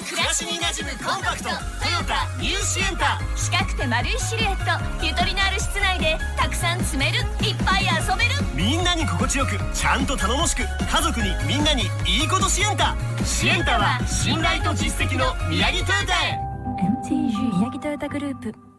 暮らしに馴染むコンパクトトヨタニューシエンタ。 四角く丸いシルエット、ゆとりのある室内でたくさん積める、いっぱい遊べる。 みんなに心地よく、ちゃんと頼もしく、家族にみんなにいいことシエンタ。シエンタは信頼と実績の宮城トヨタへ。 MTG 宮城トヨタグループ。